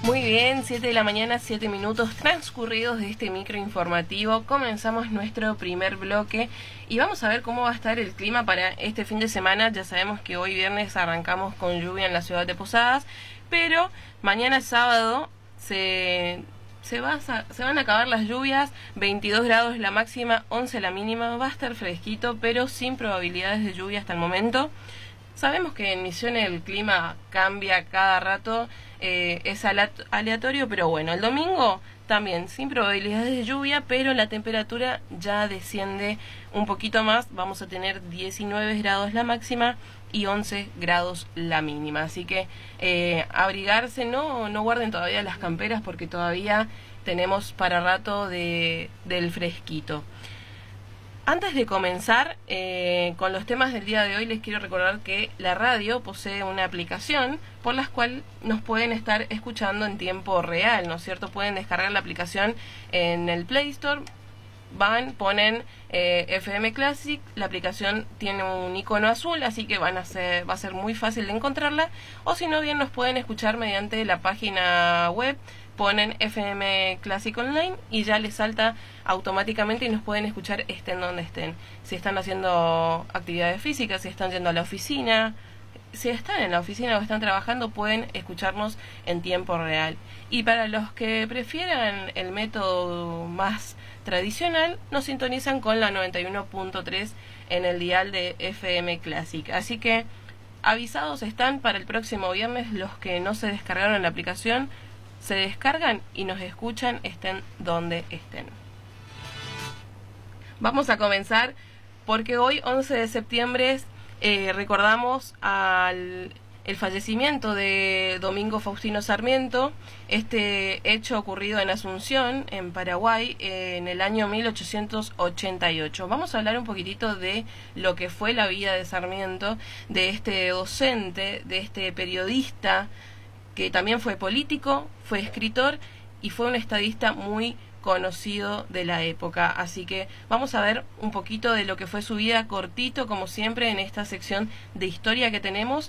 Muy bien, 7 de la mañana, 7 minutos transcurridos de este micro informativo. Comenzamos nuestro primer bloque y vamos a ver cómo va a estar el clima para este fin de semana. Ya sabemos que hoy viernes arrancamos con lluvia en la ciudad de Posadas, pero mañana sábado se van a acabar las lluvias, 22 grados la máxima, 11 la mínima, va a estar fresquito, pero sin probabilidades de lluvia hasta el momento. Sabemos que en Misiones el clima cambia cada rato, es aleatorio, pero bueno, el domingo también sin probabilidades de lluvia, pero la temperatura ya desciende un poquito más, vamos a tener 19 grados la máxima y 11 grados la mínima, así que abrigarse, no guarden todavía las camperas porque todavía tenemos para rato del fresquito. Antes de comenzar con los temas del día de hoy, les quiero recordar que la radio posee una aplicación por la cual nos pueden estar escuchando en tiempo real, ¿no es cierto? Pueden descargar la aplicación en el Play Store, ponen FM Classic, la aplicación tiene un icono azul, así que va a ser muy fácil de encontrarla, o si no bien nos pueden escuchar mediante la página web, ponen FM Classic Online y ya les salta automáticamente y nos pueden escuchar estén donde estén. Si están haciendo actividades físicas, si están yendo a la oficina, si están en la oficina o están trabajando, pueden escucharnos en tiempo real. Y para los que prefieran el método más tradicional, nos sintonizan con la 91.3 en el dial de FM Classic. Así que avisados están para el próximo viernes los que no se descargaron la aplicación. Se descargan y nos escuchan estén donde estén. Vamos a comenzar porque hoy, 11 de septiembre, recordamos el fallecimiento de Domingo Faustino Sarmiento, este hecho ocurrido en Asunción, en Paraguay, en el año 1888. Vamos a hablar un poquitito de lo que fue la vida de Sarmiento, de este docente, de este periodista, que también fue político, fue escritor y fue un estadista muy conocido de la época. Así que vamos a ver un poquito de lo que fue su vida, cortito como siempre en esta sección de historia que tenemos.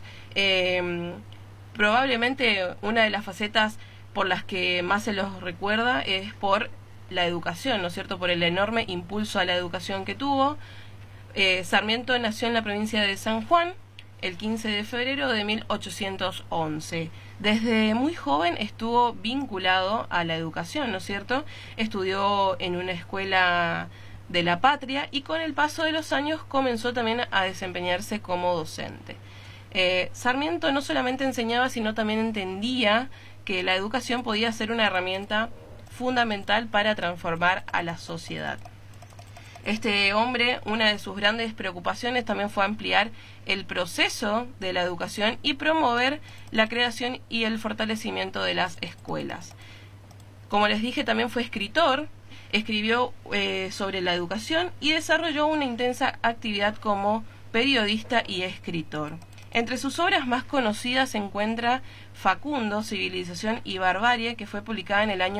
Probablemente una de las facetas por las que más se los recuerda es por la educación, ¿no es cierto? Por el enorme impulso a la educación que tuvo. Sarmiento nació en la provincia de San Juan el 15 de febrero de 1811. Desde muy joven estuvo vinculado a la educación, ¿no es cierto? Estudió en una escuela de la Patria y con el paso de los años comenzó también a desempeñarse como docente. Sarmiento no solamente enseñaba, sino también entendía que la educación podía ser una herramienta fundamental para transformar a la sociedad. Este hombre, una de sus grandes preocupaciones también fue ampliar el proceso de la educación y promover la creación y el fortalecimiento de las escuelas. Como les dije, también fue escritor, escribió sobre la educación y desarrolló una intensa actividad como periodista y escritor. Entre sus obras más conocidas se encuentra Facundo, Civilización y Barbarie, que fue publicada en el año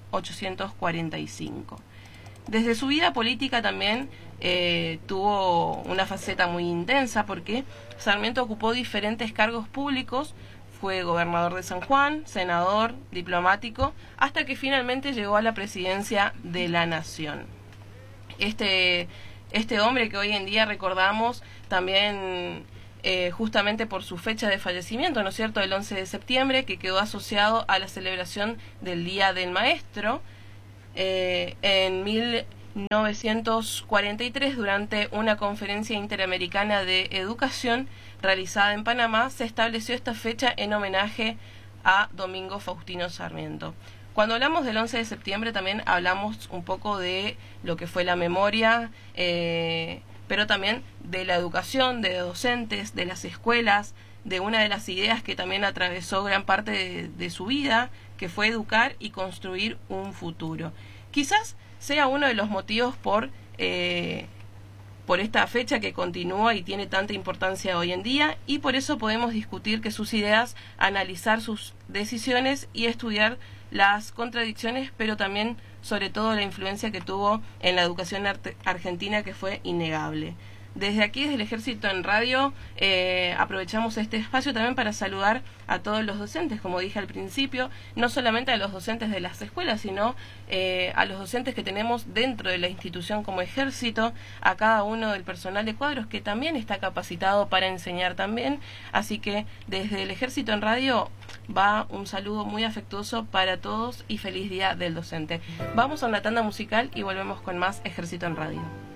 1845. Desde su vida política también tuvo una faceta muy intensa porque Sarmiento ocupó diferentes cargos públicos, fue gobernador de San Juan, senador, diplomático, hasta que finalmente llegó a la presidencia de la nación. Este hombre que hoy en día recordamos también justamente por su fecha de fallecimiento, ¿no es cierto?, el 11 de septiembre, que quedó asociado a la celebración del Día del Maestro, en 1943, durante una conferencia interamericana de educación realizada en Panamá, se estableció esta fecha en homenaje a Domingo Faustino Sarmiento. Cuando hablamos del 11 de septiembre también hablamos un poco de lo que fue la memoria, pero también de la educación, de docentes, de las escuelas, de una de las ideas que también atravesó gran parte de su vida, que fue educar y construir un futuro. Quizás sea uno de los motivos por esta fecha que continúa y tiene tanta importancia hoy en día, y por eso podemos discutir que sus ideas, analizar sus decisiones y estudiar las contradicciones, pero también sobre todo la influencia que tuvo en la educación argentina, que fue innegable. Desde aquí, desde el Ejército en Radio, aprovechamos este espacio también para saludar a todos los docentes, como dije al principio, no solamente a los docentes de las escuelas, sino a los docentes que tenemos dentro de la institución como Ejército, a cada uno del personal de cuadros que también está capacitado para enseñar también. Así que desde el Ejército en Radio va un saludo muy afectuoso para todos y feliz Día del Docente. Vamos a una tanda musical y volvemos con más Ejército en Radio.